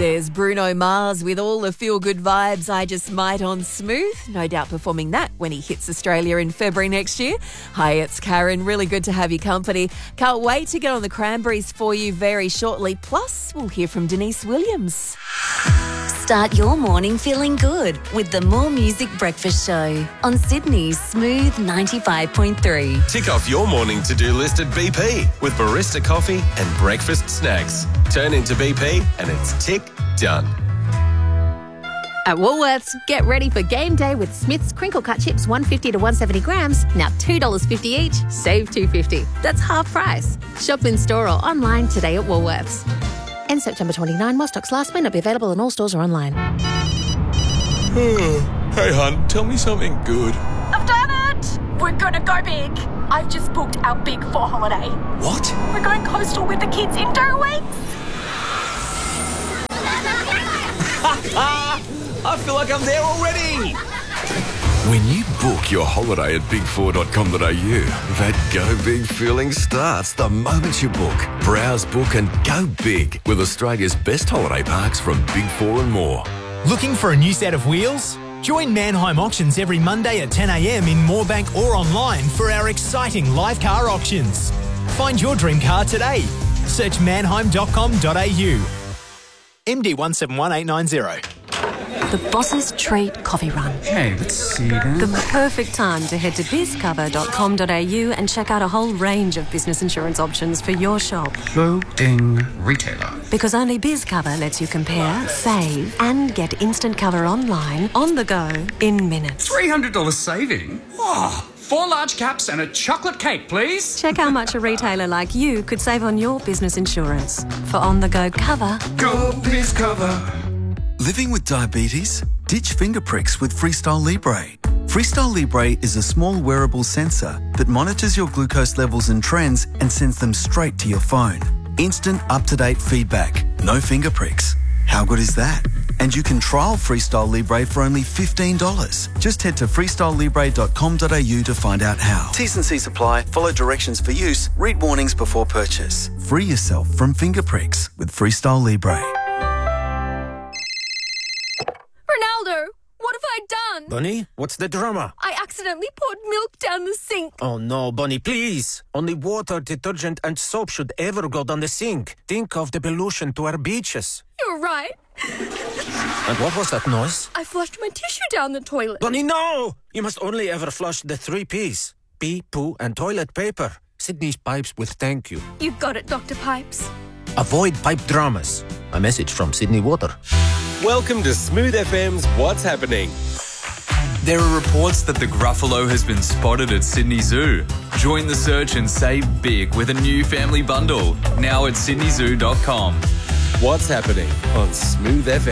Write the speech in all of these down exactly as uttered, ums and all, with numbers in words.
There's Bruno Mars with all the feel-good vibes I Just Might on Smooth. No doubt performing that when he hits Australia in February next year. Hi, it's Karen. Really good to have your company. Can't wait to get on the Cranberries for you very shortly. Plus, we'll hear from Denise Williams. Start your morning feeling good with the More Music Breakfast Show on Sydney's Smooth ninety-five point three. Tick off your morning to-do list at B P with barista coffee and breakfast snacks. Turn into B P and it's tick done. At Woolworths, get ready for game day with Smith's crinkle cut chips, one fifty to one seventy grams, now two dollars fifty each, save two fifty. That's half price. Shop in store or online today at Woolworths. End September twenty-ninth, while stocks last, may not be available in all stores or online. Hey, hun, tell me something good. I've done it! We're gonna go big. I've just booked our Big Four holiday. What? We're going coastal with the kids in two weeks. I feel like I'm there already. When you book your holiday at big four dot com dot a u, that go big feeling starts the moment you book. Browse, book and go big with Australia's best holiday parks from Big Four and more. Looking for a new set of wheels? Join Manheim Auctions every Monday at ten a m in Moorebank or online for our exciting live car auctions. Find your dream car today. Search manheim dot com dot a u. M D one seven one eight nine zero. The Boss's Treat Coffee Run. Okay, let's see then. The perfect time to head to biz cover dot com dot a u and check out a whole range of business insurance options for your shop. Loading retailer. Because only BizCover lets you compare, save, and get instant cover online, on the go, in minutes. three hundred dollars saving? Oh, four large caps and a chocolate cake, please. Check how much a retailer like you could save on your business insurance. For on-the-go cover, go BizCover. Living with diabetes? Ditch finger pricks with Freestyle Libre. Freestyle Libre is a small wearable sensor that monitors your glucose levels and trends and sends them straight to your phone. Instant, up-to-date feedback. No finger pricks. How good is that? And you can trial Freestyle Libre for only fifteen dollars. Just head to freestyle libre dot com dot a u to find out how. T's and C's apply. Follow directions for use. Read warnings before purchase. Free yourself from finger pricks with Freestyle Libre. Ronaldo, what have I done? Bunny, what's the drama? I accidentally poured milk down the sink. Oh no, Bunny, please. Only water, detergent and soap should ever go down the sink. Think of the pollution to our beaches. You're right. And what was that noise? I flushed my tissue down the toilet. Bunny, no! You must only ever flush the three P's. Pee, poo and toilet paper. Sydney's Pipes with thank you. You got it, Doctor Pipes. Avoid pipe dramas. A message from Sydney Water. Welcome to Smooth F M's What's Happening. There are reports that the Gruffalo has been spotted at Sydney Zoo. Join the search and save big with a new family bundle, now at sydney zoo dot com. What's Happening on Smooth F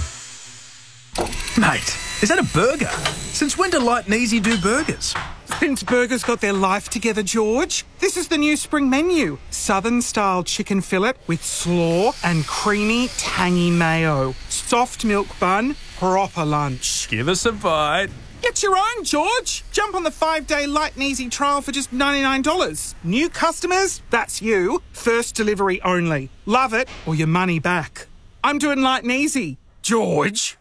M. Mate, is that a burger? Since when do Light and Easy do burgers? Since burgers got their life together, George. This is the new spring menu. Southern-style chicken fillet with slaw and creamy, tangy mayo. Soft milk bun, proper lunch. Give us a bite. Get your own, George. Jump on the five-day Light and Easy trial for just ninety-nine dollars. New customers, that's you. First delivery only. Love it or your money back. I'm doing Light and Easy. George.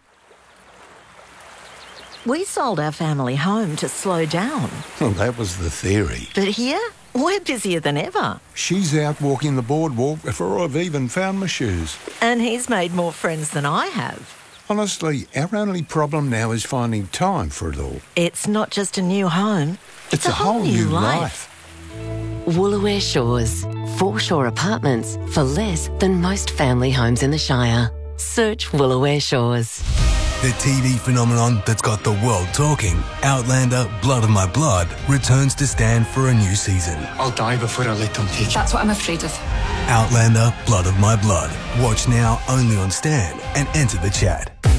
We sold our family home to slow down. Well, that was the theory. But here, we're busier than ever. She's out walking the boardwalk before I've even found my shoes. And he's made more friends than I have. Honestly, our only problem now is finding time for it all. It's not just a new home. It's, it's a, a whole, whole new life. life. Woolooware Shores. Foreshore apartments for less than most family homes in the Shire. Search Woolooware Shores. The T V phenomenon that's got the world talking, Outlander Blood of My Blood, returns to stand for a new season. I'll die before I let them take you. That's what I'm afraid of. Outlander Blood of My Blood. Watch now only on Stan and enter the chat.